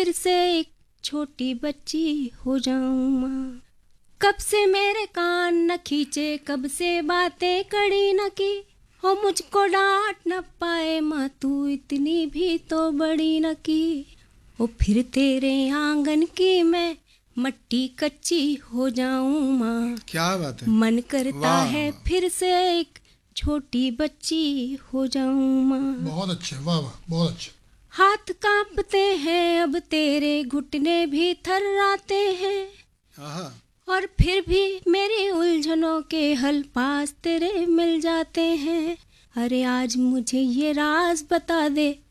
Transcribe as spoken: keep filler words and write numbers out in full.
फिर से एक छोटी बच्ची हो जाऊं माँ। कब से मेरे कान न खींचे, कब से बातें कड़ी न की, हो मुझको डांट न पाए माँ, तू इतनी भी तो बड़ी न की। ओ फिर तेरे आंगन की मैं मट्टी कच्ची हो जाऊं माँ। क्या बात है, मन करता है फिर से एक छोटी बच्ची हो जाऊं माँ। बहुत अच्छे, वाह वाह, बहुत अच्छे। हाथ कांपते हैं अब तेरे, घुटने भी थर्राते हैं, आहा। और फिर भी मेरी उलझनों के हल पास तेरे मिल जाते हैं। अरे आज मुझे ये राज बता दे,